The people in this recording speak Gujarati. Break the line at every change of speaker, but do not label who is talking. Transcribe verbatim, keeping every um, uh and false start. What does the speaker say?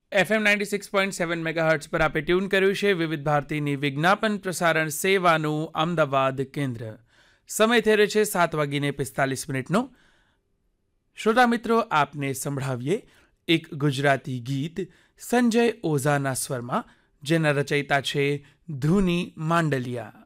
FM ninety six point seven megahertz પર આપે ટ્યુન કર્યું છે વિવિધ ભારતીની વિજ્ઞાપન પ્રસારણ સેવાનું અમદાવાદ કેન્દ્ર. સમય થઈ રહ્યો છે સાત વાગીને પિસ્તાલીસ મિનિટનો. શ્રોતા મિત્રો, આપને સંભળાવીએ એક ગુજરાતી ગીત સંજય ઓઝાના સ્વરમાં, જેના રચયિતા છે ધુની માંડલિયા.